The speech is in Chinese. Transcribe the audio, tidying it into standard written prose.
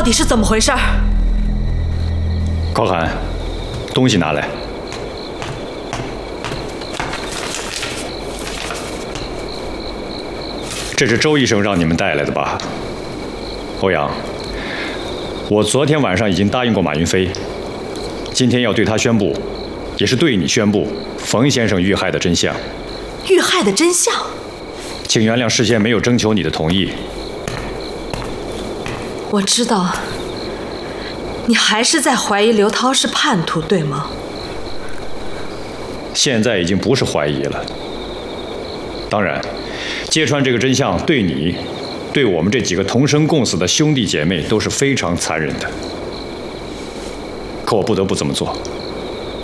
底是怎么回事？ 高寒，东西拿来。这是周医生让你们带来的吧？欧阳，我昨天晚上已经答应过马云飞，今天要对他宣布，也是对你宣布冯先生遇害的真相。 遇害的真相？ 请原谅事先没有征求你的同意。 我知道，你还是在怀疑刘涛是叛徒，对吗？ 现在已经不是怀疑了。当然，揭穿这个真相对你，对我们这几个同生共死的兄弟姐妹都是非常残忍的。可我不得不这么做。